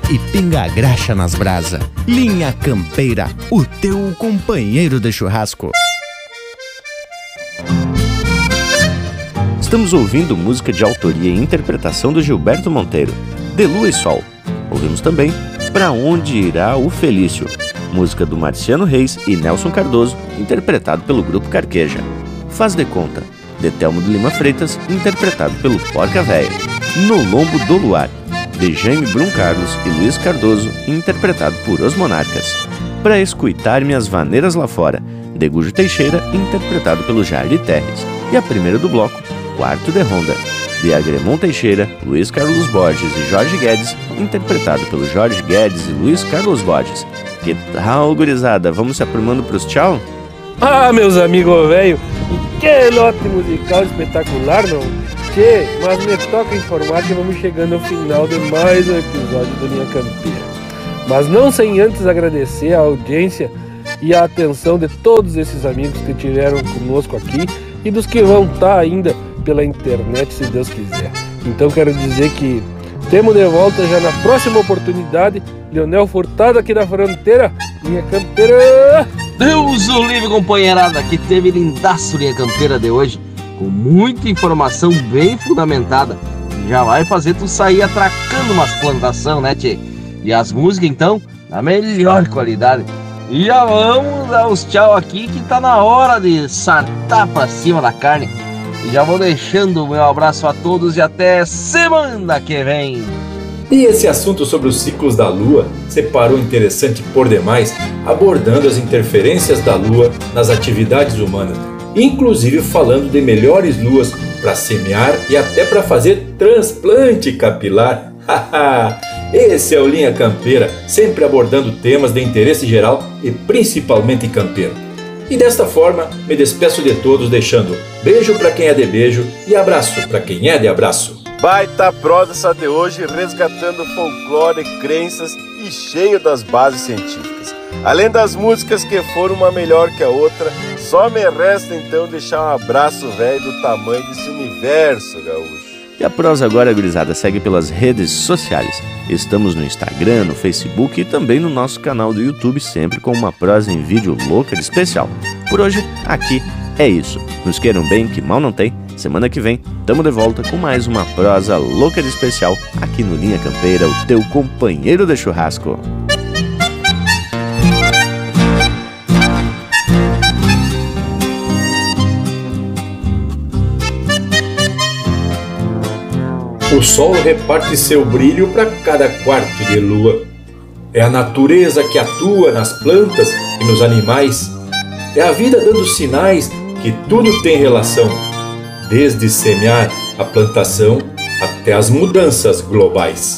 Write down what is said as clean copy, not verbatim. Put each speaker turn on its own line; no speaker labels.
e pinga a graxa nas brasa. Linha Campeira, o teu companheiro de churrasco.
Estamos ouvindo música de autoria e interpretação do Gilberto Monteiro, De Lua e Sol. Ouvimos também Pra Onde Irá o Felício, música do Marciano Reis e Nelson Cardoso, interpretado pelo Grupo Carqueja. Faz de Conta, de Telmo de Lima Freitas, interpretado pelo Porca Véia. No Lombo do Luar, de Jaime Brum Carlos e Luiz Cardoso, interpretado por Os Monarcas. Pra Escutar Minhas Vaneiras Lá Fora, de Gujo Teixeira, interpretado pelo Jair Terres. E a primeira do bloco, Quarto de Ronda, de Agremon Teixeira, Luiz Carlos Borges e Jorge Guedes, interpretado pelo Jorge Guedes e Luiz Carlos Borges. Que tal, gurizada? Vamos se aprumando pros tchau?
Ah, meus amigos velho, que lote musical espetacular, não? Tchê, mas me toca informar que vamos chegando ao final de mais um episódio do Linha Campeira. Mas não sem antes agradecer a audiência e a atenção de todos esses amigos que estiveram conosco aqui e dos que vão estar ainda pela internet, se Deus quiser. Então quero dizer que temos de volta já na próxima oportunidade. Leonel Furtado aqui da Fronteira, Linha Campeira.
Deus o livre, companheirada, que teve lindaço Linha Campeira de hoje, com muita informação bem fundamentada. Já vai fazer tu sair atracando umas plantação, né, tchê? E as músicas, então, na melhor qualidade. E já vamos dar os tchau aqui, que tá na hora de saltar pra cima da carne. E já vou deixando o meu abraço a todos e até semana que vem.
E esse assunto sobre os ciclos da Lua separou interessante por demais, abordando as interferências da Lua nas atividades humanas, inclusive falando de melhores luas para semear e até para fazer transplante capilar. Esse é o Linha Campeira, sempre abordando temas de interesse geral e principalmente campeiro. E desta forma, me despeço de todos deixando beijo para quem é de beijo e abraço para quem é de abraço.
Baita prosa essa de hoje, resgatando folclore, crenças e cheio das bases científicas. Além das músicas que foram uma melhor que a outra, só me resta então deixar um abraço velho do tamanho desse universo gaúcho.
E a prosa agora, gurizada, segue pelas redes sociais. Estamos no Instagram, no Facebook e também no nosso canal do YouTube, sempre com uma prosa em vídeo louca de especial. Por hoje, aqui é isso. Nos queiram bem, que mal não tem. Semana que vem, tamo de volta com mais uma prosa louca de especial aqui no Linha Campeira, o teu companheiro de churrasco.
O sol reparte seu brilho para cada quarto de lua. É a natureza que atua nas plantas e nos animais. É a vida dando sinais que tudo tem relação, desde semear a plantação até as mudanças globais.